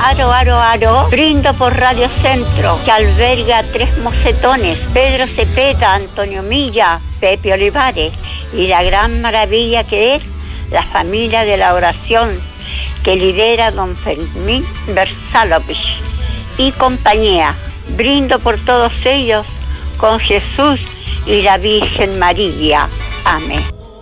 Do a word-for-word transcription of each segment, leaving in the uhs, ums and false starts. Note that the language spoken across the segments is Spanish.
Aro, aro, aro, brindo por Radio Centro, que alberga a tres mocetones, Pedro Cepeda, Antonio Milla, Pepe Olivares, y la gran maravilla que es la familia de la oración, que lidera don Fermín Versalovich y compañía. Brindo por todos ellos con Jesús y la Virgen María. Amén.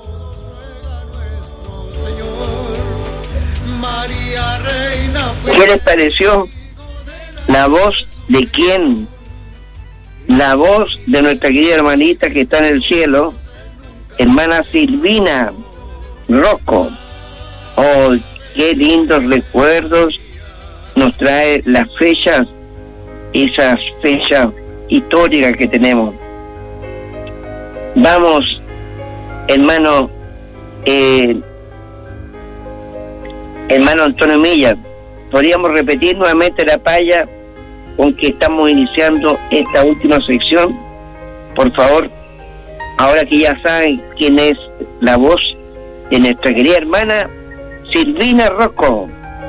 ¿Qué les pareció la voz de quién? La voz de nuestra querida hermanita que está en el cielo, hermana Silvina Rocco. Oh, qué lindos recuerdos nos trae las fechas, esas fechas históricas que tenemos. Vamos, hermano, eh, hermano Antonio Milla, podríamos repetir nuevamente la palla con que estamos iniciando esta última sección, por favor, ahora que ya saben quién es la voz de nuestra querida hermana Silvina Rocco.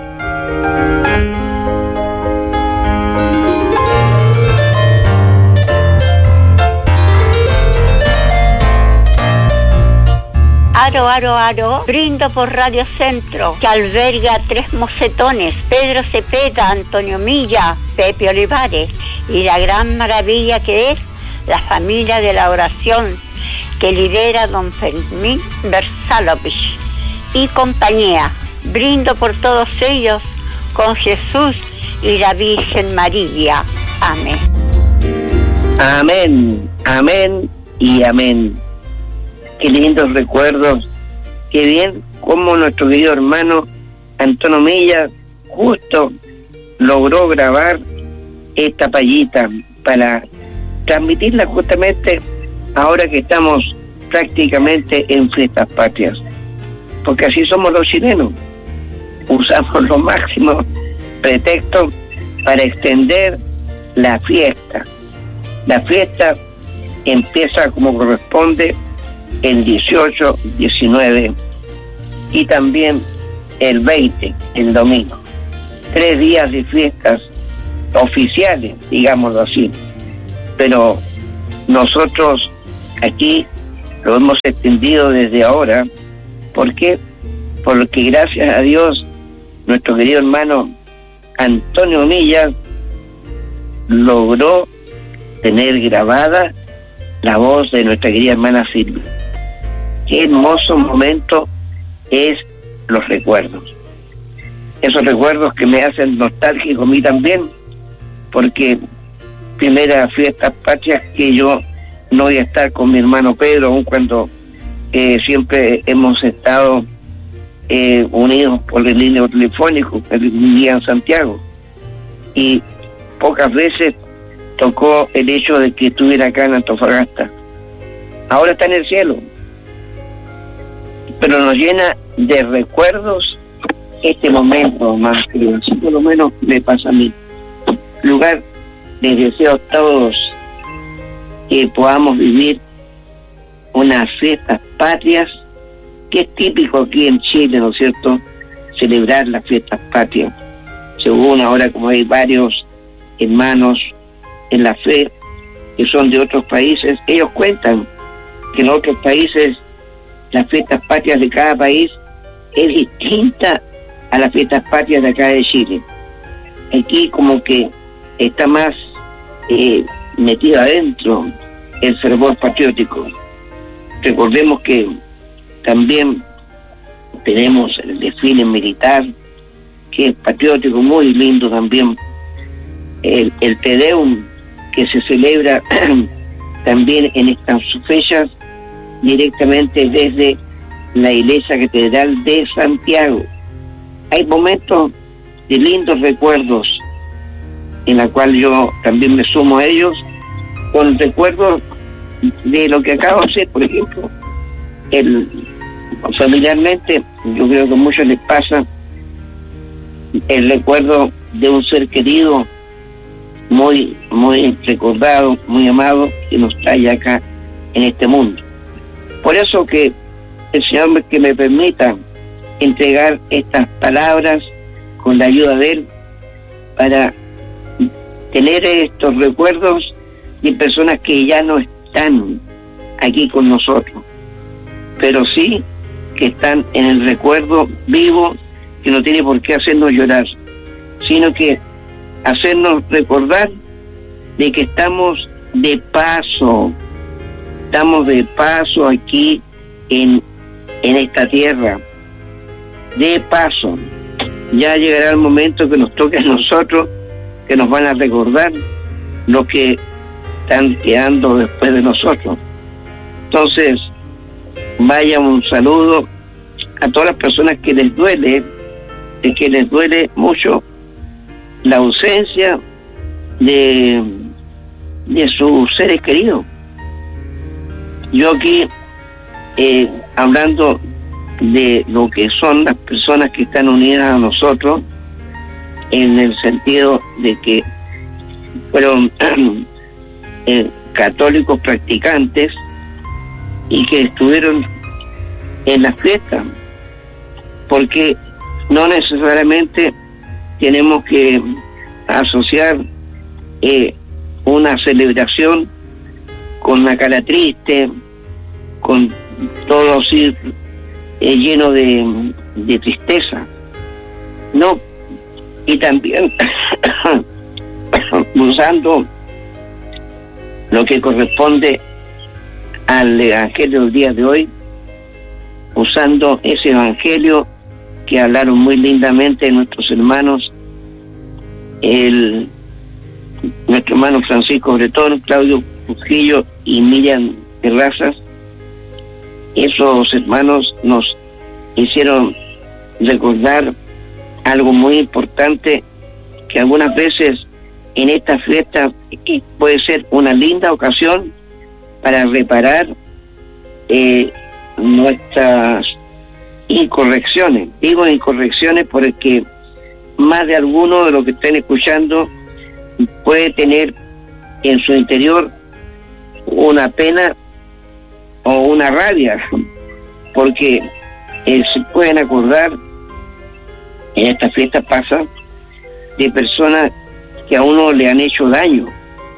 Aro, aro, aro, brindo por Radio Centro, que alberga a tres mocetones, Pedro Cepeda, Antonio Milla, Pepe Olivares, y la gran maravilla que es la familia de la oración, que lidera don Fermín Versalovich y compañía. Brindo por todos ellos con Jesús y la Virgen María. Amén. Amén, amén y amén. Qué lindos recuerdos, qué bien como nuestro querido hermano Antonio Milla justo logró grabar esta payita para transmitirla justamente ahora que estamos prácticamente en fiestas patrias, porque así somos los chilenos, usamos los máximos pretextos para extender la fiesta. La fiesta empieza como corresponde el dieciocho, diecinueve y también el veinte, el domingo. Tres días de fiestas oficiales, digámoslo así. Pero nosotros aquí lo hemos extendido desde ahora. ¿Por qué? Porque gracias a Dios, nuestro querido hermano Antonio Milla logró tener grabada la voz de nuestra querida hermana Silvia. Qué hermoso momento es los recuerdos. Esos recuerdos que me hacen nostálgico a mí también, porque primeras fiestas patrias que yo no voy a estar con mi hermano Pedro, aun cuando eh, siempre hemos estado eh, unidos por el línea telefónico, él vivía en Santiago, y pocas veces tocó el hecho de que estuviera acá en Antofagasta. Ahora está en el cielo, pero nos llena de recuerdos este momento, más que así por lo menos me pasa a mí. En lugar, les deseo a todos que podamos vivir unas fiestas patrias, que es típico aquí en Chile, ¿no es cierto?, celebrar las fiestas patrias. Según ahora, como hay varios hermanos en la fe que son de otros países, ellos cuentan que en otros países las fiestas patrias de cada país es distinta a las fiestas patrias de acá de Chile. Aquí como que está más eh, metido adentro el fervor patriótico. Recordemos que también tenemos el desfile militar, que es patriótico, muy lindo también. El, el Te Deum, que se celebra también en estas fechas directamente desde la Iglesia Catedral de Santiago. Hay momentos de lindos recuerdos en la cual yo también me sumo a ellos, con recuerdos de lo que acabo de hacer. Por ejemplo, el, familiarmente, yo creo que a muchos les pasa el recuerdo de un ser querido muy, muy recordado, muy amado, que nos trae acá en este mundo. Por eso que el Señor que me permita entregar estas palabras con la ayuda de Él, para tener estos recuerdos de personas que ya no están aquí con nosotros, pero sí que están en el recuerdo vivo, que no tiene por qué hacernos llorar, sino que hacernos recordar de que estamos de paso, estamos de paso aquí en, en esta tierra, de paso. Ya llegará el momento que nos toque a nosotros, que nos van a recordar los que están quedando después de nosotros. Entonces, vaya un saludo a todas las personas que les duele, de que les duele mucho la ausencia de, de sus seres queridos. Yo aquí, eh, hablando de lo que son las personas que están unidas a nosotros, en el sentido de que fueron eh, católicos practicantes y que estuvieron en las fiestas, porque no necesariamente tenemos que asociar eh, una celebración con una cara triste, con todo así eh, lleno de, de tristeza, no. Y también usando lo que corresponde al evangelio del día de hoy, usando ese evangelio que hablaron muy lindamente nuestros hermanos, el nuestro hermano Francisco Bretón, Claudio Trujillo y Miriam Terrazas. Esos hermanos nos hicieron recordar algo muy importante, que algunas veces en esta fiesta puede ser una linda ocasión para reparar eh, nuestras incorrecciones. Digo incorrecciones porque más de alguno de los que estén escuchando puede tener en su interior una pena o una rabia, porque eh, se pueden acordar, en esta fiesta pasa, de personas que a uno le han hecho daño,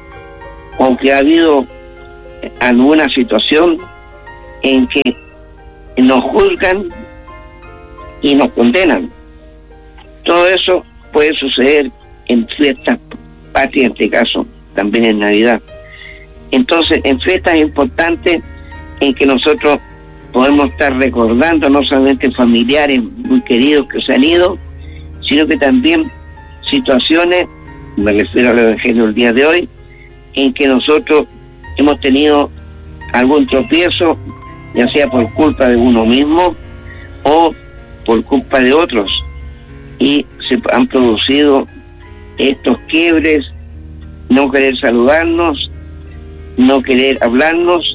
o que ha habido alguna situación en que nos juzgan y nos condenan. Todo eso puede suceder en fiestas patrias, en este caso, también en Navidad. Entonces, en fiestas importantes en que nosotros podemos estar recordando no solamente familiares muy queridos que se han ido, sino que también situaciones, me refiero al Evangelio del día de hoy, en que nosotros hemos tenido algún tropiezo, ya sea por culpa de uno mismo o por culpa de otros, y se han producido estos quiebres, no querer saludarnos, no querer hablarnos,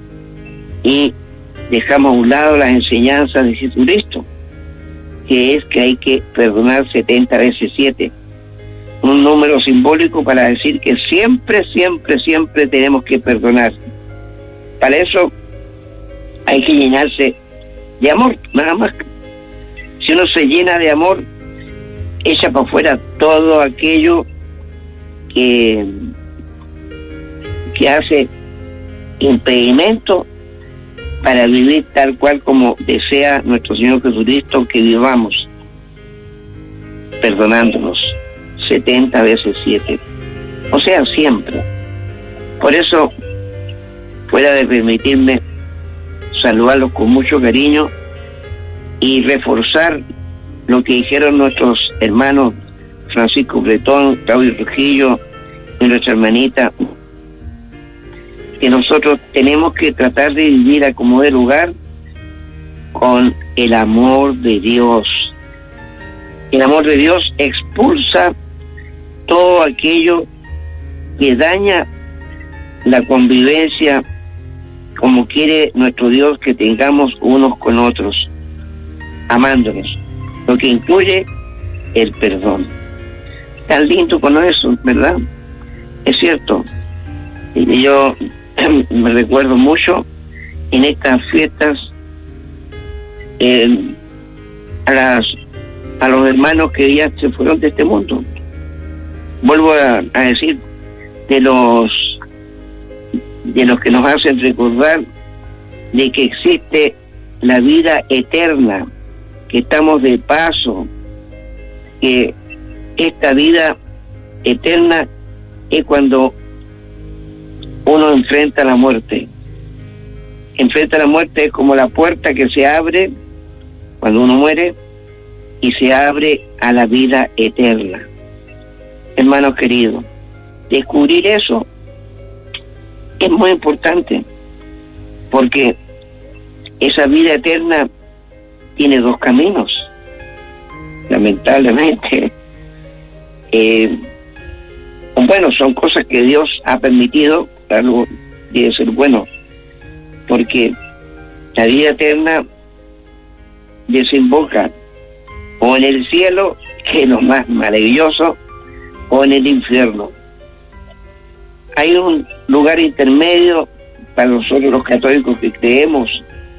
y dejamos a un lado las enseñanzas de Jesucristo, que es que hay que perdonar setenta veces siete, un número simbólico para decir que siempre, siempre, siempre tenemos que perdonar. Para eso hay que llenarse de amor, nada más. Si uno se llena de amor, echa para afuera todo aquello que, que hace impedimento para vivir tal cual como desea nuestro Señor Jesucristo que vivamos, perdonándonos setenta veces siete, o sea, siempre. Por eso, fuera de permitirme saludarlos con mucho cariño y reforzar lo que dijeron nuestros hermanos Francisco Bretón, Claudio Trujillo y nuestra hermanita, que nosotros tenemos que tratar de vivir a como de lugar con el amor de Dios. El amor de Dios expulsa todo aquello que daña la convivencia como quiere nuestro Dios que tengamos unos con otros, amándonos, lo que incluye el perdón. Tan lindo con eso, ¿verdad? Es cierto. Y yo me recuerdo mucho en estas fiestas eh, a las a los hermanos que ya se fueron de este mundo, vuelvo a, a decir, de los de los que nos hacen recordar de que existe la vida eterna, que estamos de paso, que esta vida eterna es cuando uno enfrenta la muerte. Enfrenta la muerte es como la puerta que se abre cuando uno muere y se abre a la vida eterna. Hermanos queridos, descubrir eso es muy importante, porque esa vida eterna tiene dos caminos, lamentablemente. Eh, bueno, son cosas que Dios ha permitido, algo debe ser bueno, porque la vida eterna desemboca o en el cielo, que es lo más maravilloso, o en el infierno. Hay un lugar intermedio para nosotros los católicos que creemos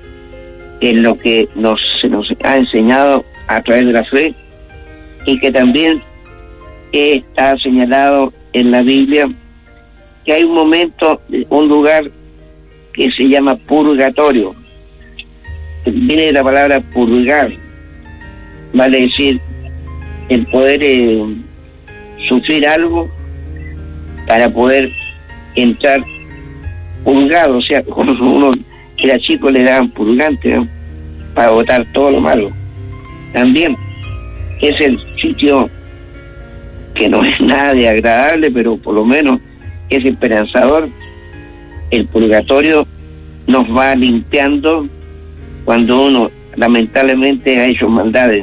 en lo que nos, se nos ha enseñado a través de la fe y que también está señalado en la Biblia, que hay un momento, un lugar que se llama purgatorio. Viene de la palabra purgar, vale decir el poder eh, sufrir algo para poder entrar purgado. O sea, cuando uno era chico le daban purgante, ¿no?, para botar todo lo malo. También es el sitio que no es nada de agradable, pero por lo menos es esperanzador. El purgatorio nos va limpiando cuando uno lamentablemente ha hecho maldades,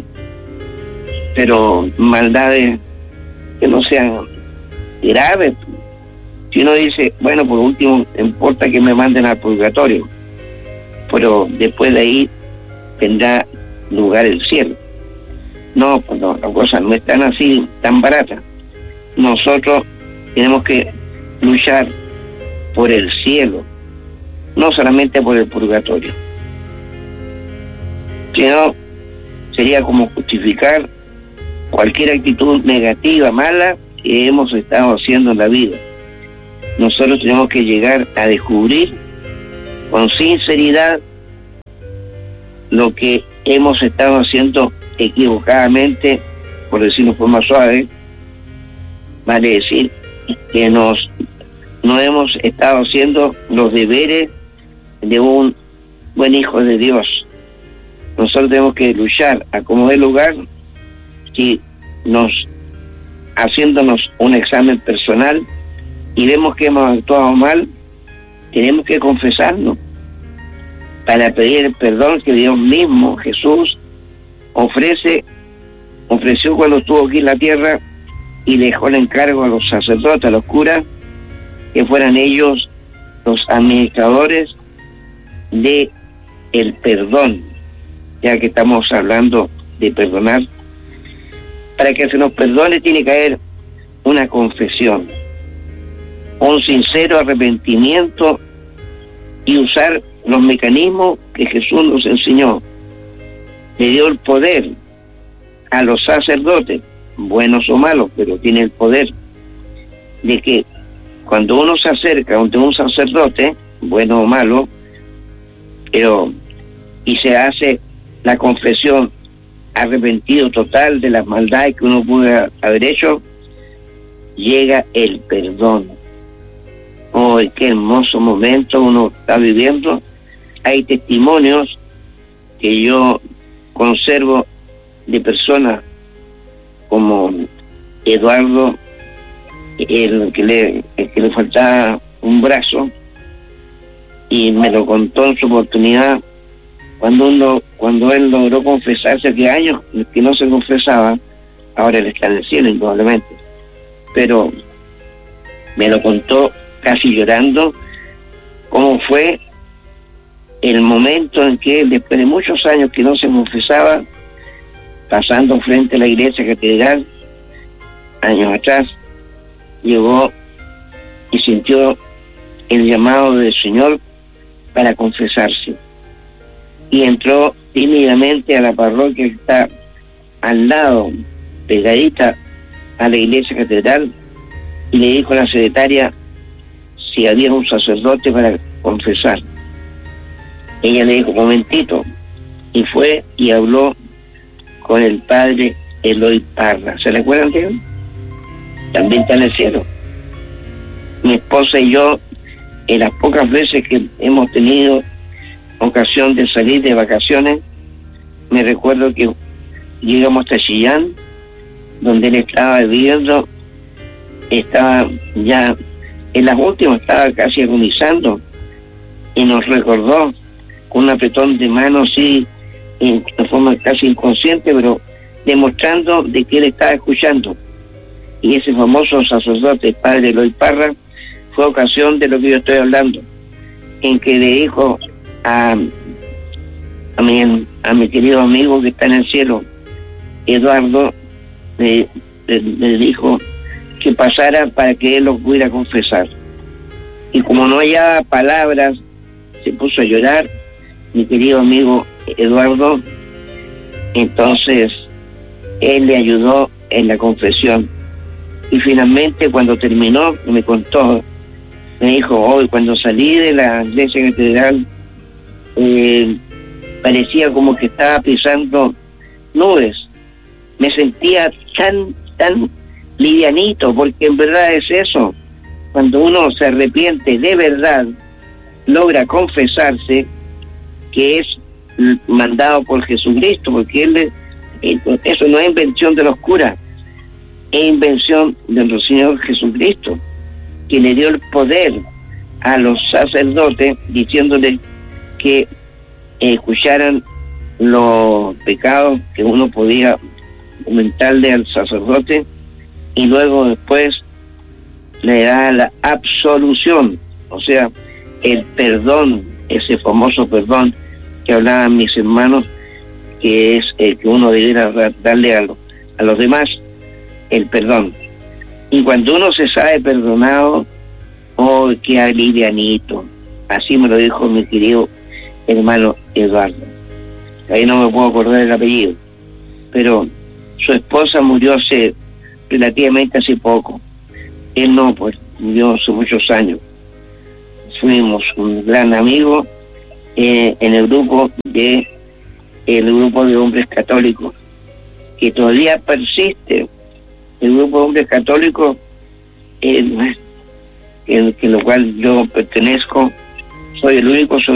pero maldades que no sean graves. Si uno dice, bueno, por último, no importa que me manden al purgatorio, pero después de ahí tendrá lugar el cielo. No, pues no, la cosa no es tan así, tan barata. Nosotros tenemos que luchar por el cielo, no solamente por el purgatorio. Si no, sería como justificar cualquier actitud negativa, mala, que hemos estado haciendo en la vida. Nosotros tenemos que llegar a descubrir con sinceridad lo que hemos estado haciendo equivocadamente, por decirlo de forma suave, vale decir que nos no hemos estado haciendo los deberes de un buen hijo de Dios. Nosotros tenemos que luchar a como dé lugar. Si nos haciéndonos un examen personal y vemos que hemos actuado mal, tenemos que confesarnos para pedir el perdón que Dios mismo, Jesús, ofrece, ofreció cuando estuvo aquí en la tierra y dejó el encargo a los sacerdotes, a los curas, que fueran ellos los administradores de el perdón, ya que estamos hablando de perdonar. Para que se nos perdone tiene que haber una confesión, un sincero arrepentimiento y usar los mecanismos que Jesús nos enseñó. Le dio el poder a los sacerdotes, buenos o malos, pero tiene el poder de que cuando uno se acerca ante un sacerdote, bueno o malo, pero y se hace la confesión, arrepentido total de las maldades que uno pudo haber hecho, llega el perdón. ¡Oh, qué hermoso momento uno está viviendo! Hay testimonios que yo conservo de personas como Eduardo, el que le, el que le faltaba un brazo, y me lo contó en su oportunidad cuando uno, cuando él logró confesarse, que años que no se confesaba, ahora él está en el cielo indudablemente, pero me lo contó casi llorando, cómo fue el momento en que él, después de muchos años que no se confesaba, pasando frente a la iglesia catedral, años atrás, llegó y sintió el llamado del Señor para confesarse. Y entró tímidamente a la parroquia que está al lado, pegadita a la iglesia catedral, y le dijo a la secretaria si había un sacerdote para confesar. Ella le dijo, momentito, y fue y habló con el padre Eloy Parra. ¿Se recuerdan de él? También está en el cielo. Mi esposa y yo, en las pocas veces que hemos tenido ocasión de salir de vacaciones, me recuerdo que llegamos hasta Chillán, donde él estaba viviendo, estaba ya en las últimas, estaba casi agonizando, y nos recordó con un apretón de mano así, en, en forma casi inconsciente, pero demostrando de que él estaba escuchando. Y ese famoso sacerdote, padre Eloy Parra, fue ocasión de lo que yo estoy hablando, en que le dijo a, a, mi, a mi querido amigo que está en el cielo, Eduardo, le, le, le dijo que pasara para que él lo pudiera confesar. Y como no hallaba palabras, se puso a llorar, mi querido amigo Eduardo. Entonces él le ayudó en la confesión, y finalmente cuando terminó me contó, me dijo, hoy cuando salí de la iglesia catedral eh, parecía como que estaba pisando nubes, me sentía tan tan livianito, porque en verdad es eso, cuando uno se arrepiente de verdad, logra confesarse, que es mandado por Jesucristo, porque él, eso no es invención de los curas, es invención del Señor Jesucristo, que le dio el poder a los sacerdotes, diciéndoles que eh, escucharan los pecados que uno podía comentarle al sacerdote, y luego después le da la absolución, o sea, el perdón, ese famoso perdón que hablaban mis hermanos, que es el que uno debiera darle a, lo, a los demás, el perdón. Y cuando uno se sabe perdonado, oh, qué alivianito. Así me lo dijo mi querido hermano Eduardo. Ahí no me puedo acordar el apellido, pero su esposa murió hace relativamente hace poco. Él no, pues murió hace muchos años. Fuimos un gran amigo eh, en el grupo de el grupo de hombres católicos, que todavía persiste. El grupo de hombres católicos, eh, en, en lo cual yo pertenezco, soy el único